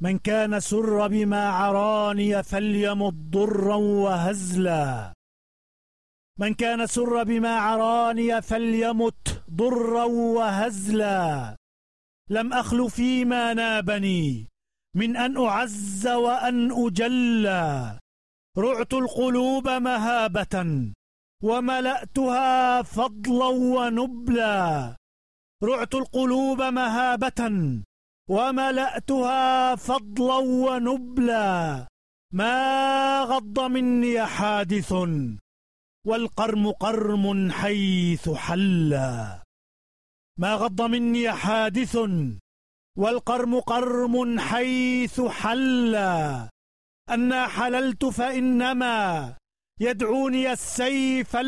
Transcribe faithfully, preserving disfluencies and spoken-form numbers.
من كان سر بما عراني فليمت ضرا وهزلا من كان سر بما عراني فليمت ضرا وهزلا لم أخل فيما نابني من أن أعز وأن أجلى رعت القلوب مهابة وملأتها فضلا ونبلا رعت القلوب مهابة وملأتها فضلا ونبلا ما غض مني حادث والقرم قرم حيث حلا ما غض مني حادث والقرم قرم حيث حلا أنا حللت فإنما يدعوني السيف